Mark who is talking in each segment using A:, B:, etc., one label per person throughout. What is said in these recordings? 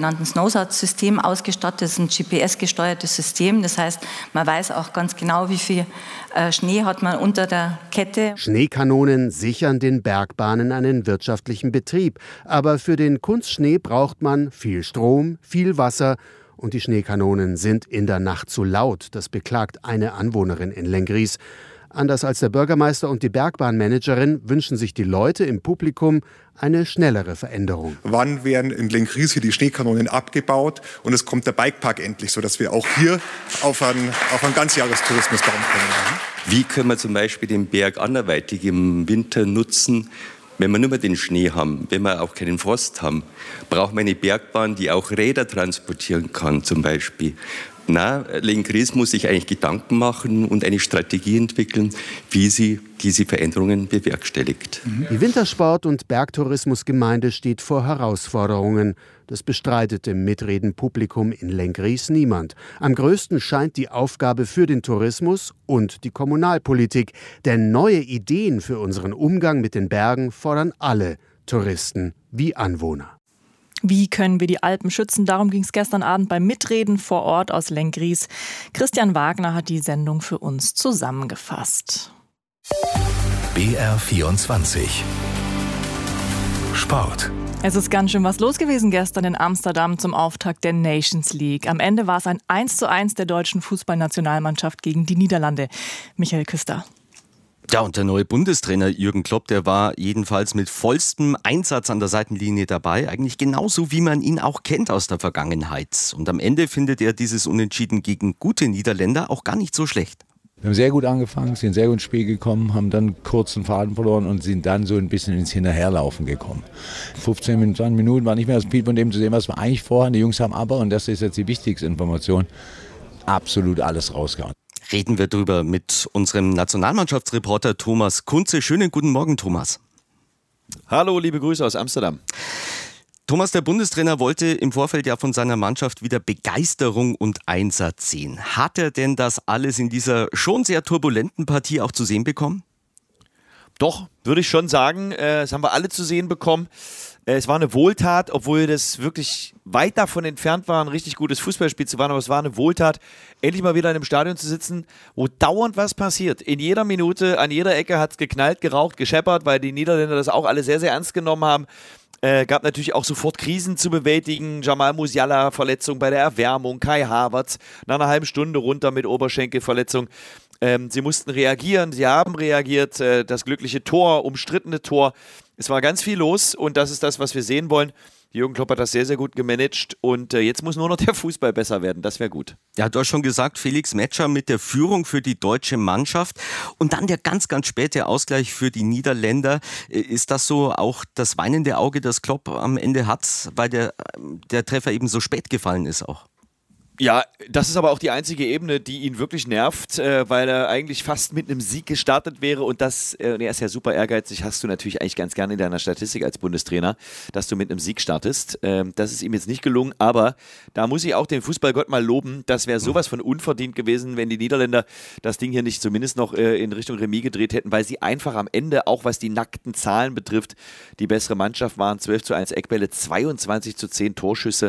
A: sogenannten SnowSat-System ausgestattet. Das ist ein GPS-gesteuertes System. Das heißt, man weiß auch ganz genau, wie viel Schnee hat man unter der Kette.
B: Schneekanonen sichern den Bergbahnen einen wirtschaftlichen Betrieb. Aber für den Kunstschnee braucht man viel Strom, viel Wasser. Und die Schneekanonen sind in der Nacht zu laut. Das beklagt eine Anwohnerin in Lenggries. Anders als der Bürgermeister und die Bergbahnmanagerin wünschen sich die Leute im Publikum eine schnellere Veränderung.
C: Wann werden in Lenggries hier die Schneekanonen abgebaut und es kommt der Bikepark endlich, sodass wir auch hier auf einen Ganzjahrestourismus bauen können.
D: Wie können wir zum Beispiel den Berg anderweitig im Winter nutzen, wenn wir nur mehr den Schnee haben, wenn wir auch keinen Frost haben? Brauchen wir eine Bergbahn, die auch Räder transportieren kann zum Beispiel? Lenggries muss sich eigentlich Gedanken machen und eine Strategie entwickeln, wie sie diese Veränderungen bewerkstelligt.
B: Die Wintersport- und Bergtourismusgemeinde steht vor Herausforderungen. Das bestreitet im Mitreden-Publikum in Lenggries niemand. Am größten scheint die Aufgabe für den Tourismus und die Kommunalpolitik. Denn neue Ideen für unseren Umgang mit den Bergen fordern alle Touristen wie Anwohner.
E: Wie können wir die Alpen schützen? Darum ging es gestern Abend beim Mitreden vor Ort aus Lenggries. Christian Wagner hat die Sendung für uns zusammengefasst.
F: BR24 Sport.
E: Es ist ganz schön was los gewesen gestern in Amsterdam zum Auftakt der Nations League. Am Ende war es ein 1:1 der deutschen Fußballnationalmannschaft gegen die Niederlande. Michael Küster.
G: Ja, und der neue Bundestrainer Jürgen Klopp, der war jedenfalls mit vollstem Einsatz an der Seitenlinie dabei. Eigentlich genauso, wie man ihn auch kennt aus der Vergangenheit. Und am Ende findet er dieses Unentschieden gegen gute Niederländer auch gar nicht so schlecht.
H: Wir haben sehr gut angefangen, sind sehr gut ins Spiel gekommen, haben dann kurz den Faden verloren und sind dann so ein bisschen ins Hinterherlaufen gekommen. 15 Minuten, 20 Minuten war nicht mehr das viel von dem zu sehen, was wir eigentlich vorhaben. Die Jungs haben aber, und das ist jetzt die wichtigste Information, absolut alles rausgehauen.
G: Reden wir drüber mit unserem Nationalmannschaftsreporter Thomas Kunze. Schönen guten Morgen, Thomas.
I: Hallo, liebe Grüße aus Amsterdam.
G: Thomas, der Bundestrainer wollte im Vorfeld ja von seiner Mannschaft wieder Begeisterung und Einsatz sehen. Hat er denn das alles in dieser schon sehr turbulenten Partie auch zu sehen bekommen?
I: Doch, würde ich schon sagen. Das haben wir alle zu sehen bekommen. Es war eine Wohltat, obwohl das wirklich weit davon entfernt war, ein richtig gutes Fußballspiel zu machen. Aber es war eine Wohltat, endlich mal wieder in einem Stadion zu sitzen, wo dauernd was passiert. In jeder Minute, an jeder Ecke hat es geknallt, geraucht, gescheppert, weil die Niederländer das auch alle sehr, sehr ernst genommen haben. Gab natürlich auch sofort Krisen zu bewältigen. Jamal Musiala, Verletzung bei der Erwärmung. Kai Havertz nach einer halben Stunde runter mit Oberschenkelverletzung. Sie mussten reagieren, sie haben reagiert. Das glückliche Tor, umstrittene Tor. Es war ganz viel los und das ist das, was wir sehen wollen. Jürgen Klopp hat das sehr, sehr gut gemanagt und jetzt muss nur noch der Fußball besser werden. Das wäre gut.
G: Ja, du hast schon gesagt, Felix Metscher mit der Führung für die deutsche Mannschaft und dann der ganz, ganz späte Ausgleich für die Niederländer. Ist das so auch das weinende Auge, das Klopp am Ende hat, weil der Treffer eben so spät gefallen ist auch?
I: Ja, das ist aber auch die einzige Ebene, die ihn wirklich nervt, weil er eigentlich fast mit einem Sieg gestartet wäre und er ist ja super ehrgeizig, hast du natürlich eigentlich ganz gerne in deiner Statistik als Bundestrainer, dass du mit einem Sieg startest. Das ist ihm jetzt nicht gelungen, aber da muss ich auch den Fußballgott mal loben, das wäre sowas von unverdient gewesen, wenn die Niederländer das Ding hier nicht zumindest noch in Richtung Remis gedreht hätten, weil sie einfach am Ende, auch was die nackten Zahlen betrifft, die bessere Mannschaft waren, 12:1 Eckbälle, 22:10 Torschüsse.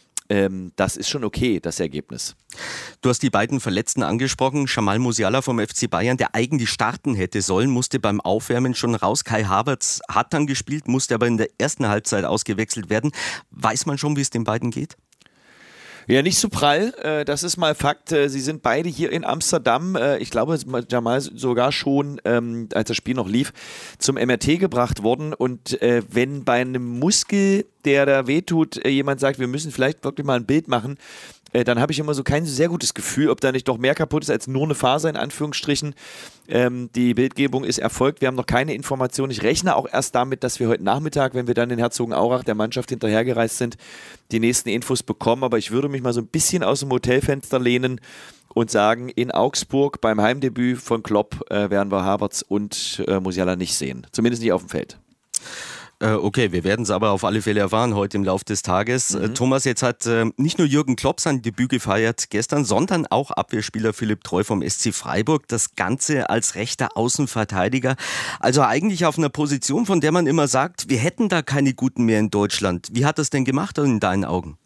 I: Das ist schon okay, das Ergebnis.
G: Du hast die beiden Verletzten angesprochen. Jamal Musiala vom FC Bayern, der eigentlich starten hätte sollen, musste beim Aufwärmen schon raus. Kai Havertz hat dann gespielt, musste aber in der ersten Halbzeit ausgewechselt werden. Weiß man schon, wie es den beiden geht?
I: Ja, nicht so prall, das ist mal Fakt. Sie sind beide hier in Amsterdam, ich glaube, Jamal sogar schon, als das Spiel noch lief, zum MRT gebracht worden. Und wenn bei einem Muskel, der da wehtut, jemand sagt, wir müssen vielleicht wirklich mal ein Bild machen, dann habe ich immer so kein sehr gutes Gefühl, ob da nicht doch mehr kaputt ist als nur eine Faser in Anführungsstrichen. Die Bildgebung ist erfolgt, wir haben noch keine Informationen. Ich rechne auch erst damit, dass wir heute Nachmittag, wenn wir dann in Herzogenaurach der Mannschaft hinterhergereist sind, die nächsten Infos bekommen. Aber ich würde mich mal so ein bisschen aus dem Hotelfenster lehnen und sagen, in Augsburg beim Heimdebüt von Klopp werden wir Havertz und Musiala nicht sehen. Zumindest nicht auf dem Feld.
G: Okay, wir werden es aber auf alle Fälle erfahren heute im Laufe des Tages. Thomas, jetzt hat nicht nur Jürgen Klopp sein Debüt gefeiert gestern, sondern auch Abwehrspieler Philipp Treu vom SC Freiburg. Das Ganze als rechter Außenverteidiger. Also eigentlich auf einer Position, von der man immer sagt, wir hätten da keine Guten mehr in Deutschland. Wie hat das denn gemacht in deinen Augen?